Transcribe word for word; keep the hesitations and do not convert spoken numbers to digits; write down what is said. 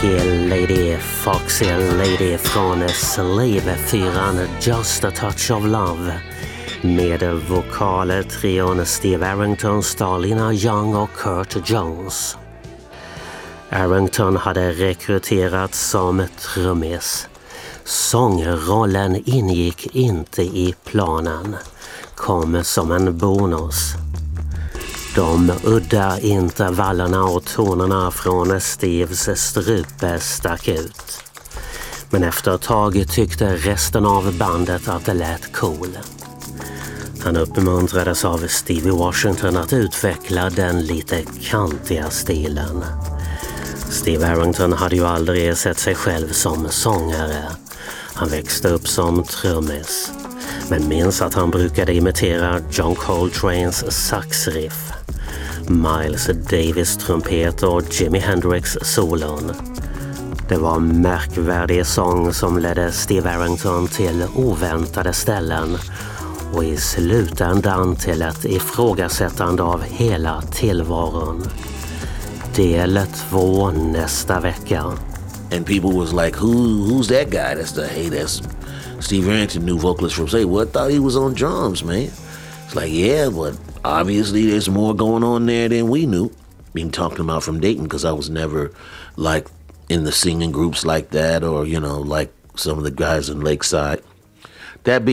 Funky Lady, Foxy Lady från Slave-fyran Just a Touch of Love med vokaler trion Steve Arrington, Starlina Young och Kurt Jones. Arrington hade rekryterats som trummis. Sångrollen ingick inte i planen, kom som en bonus. De udda intervallerna och tonerna från Steves strupe stack ut. Men efter ett tag tyckte resten av bandet att det lät cool. Han uppmuntrades av Stevie Washington att utveckla den lite kantiga stilen. Steve Arrington hade ju aldrig sett sig själv som sångare. Han växte upp som trummis, men minns att han brukade imitera John Coltranes saxriff, Miles Davis trumpet och Jimi Hendrix solon. Det var märkvärdig sång som ledde Steve Arrington till oväntade ställen och i slutändan till ett ifrågasättande av hela tillvaron. Del två nästa vecka. And people was like, Who, who's that guy? That's the, hey, that's Steve Arrington, new vocalist from Say. Well, I thought he was on drums, man. It's like, yeah, but obviously there's more going on there than we knew. Being talked about from Dayton, because I was never like in the singing groups like that, or, you know, like some of the guys in Lakeside. That being